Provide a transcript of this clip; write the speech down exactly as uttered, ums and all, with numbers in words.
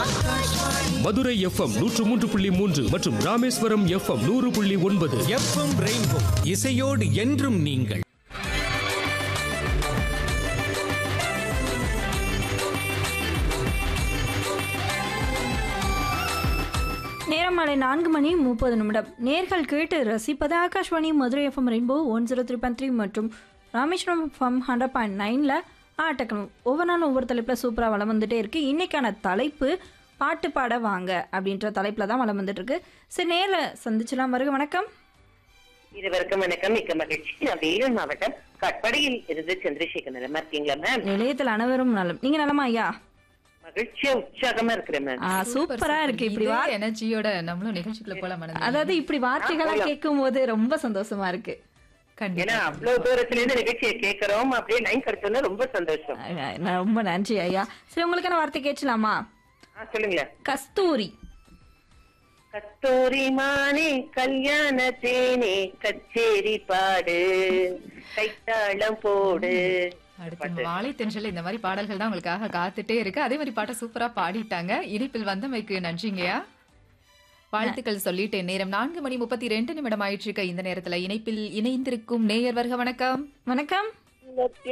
Madurai FM நூற்று மூன்று புள்ளி மூன்று மற்றும் ராமேஸ்வரம் எஃப்எம் நூறு புள்ளி ஒன்பது. எஃப்எம் ரெயின்போ இசையோடு என்றும் நீங்கள். நேரம் மாலை நான்கு மணி முப்பது நிமிடம். நேர்கள் கேட்டு ரசிப்பது Akashvani Madurai FM rainbow one zero three point three மற்றும் ராமேஸ்வரம் எஃப்எம் ஹண்ட்ரட் பாயிண்ட் நைனில் ஆட்டக்கணும். ஒவ்வொரு நாளும் ஒவ்வொரு தலைப்பில் சூப்பராக வளம் வந்துட்டே இருக்குது. இன்றைக்கான தலைப்பு பாட்டு பாட வாங்க அப்படின்ற தலைப்பில் தான் வளம் வந்துட்டு இருக்கு. சரி, நேரில் சந்திச்சலாம். வருக வணக்கம். இருவருக்கும் வணக்கம். மிக்க மகிழ்ச்சி. நான் வேலூர் மாவட்டம் கட்படியில் இருந்து சந்திரசேகர். நலமா இருக்கீங்களா மேம்? நிலையத்தில் அனைவரும் நலம். நீங்க நலமா ஐயா? மகிழ்ச்சியா உற்சாகமா இருக்கிறேன் மேம். சூப்பரா இருக்கு. இப்படி எனர்ஜியோட நம்மளும் நிகழ்ச்சிக்குள்ள போலாம். அதாவது இப்படி வார்த்தைகளா கேட்கும் போது ரொம்ப சந்தோஷமா இருக்கு. ஏன்னா அவ்வளவு தூரத்துல இருந்து நிகழ்ச்சியை கேட்கிறோம், அப்படியே லைன் கிடைச்சோம்னா ரொம்ப சந்தோஷம். ரொம்ப நன்றி ஐயா. சரி, உங்களுக்கான வார்த்தை கேட்கலாமா? சொல்லுங்களேன். கஸ்தூரி. கஸ்தூரி மானே கல்யாண தேனே கச்சேரி பாடு கைத்தாளம் போடு. அடுத்து வாழை தென்றல் இந்த மாதிரி பாடல்கள் தான் உங்களுக்காக காத்துட்டே இருக்கு. அதே மாதிரி பாட்டை சூப்பரா பாடிட்டாங்க. இனிப்பில் வந்தமைக்கு நன்றிங்கயா. வாழ்த்துக்கள் சொல்லிட்டேன். நேரம் நான்கு மணி முப்பத்தி ரெண்டு நிமிடம் ஆயிட்டு இருக்க இந்த நேரத்துல இணைப்பில் இணைந்திருக்கும் நேயர் வருக வணக்கம். வணக்கம்.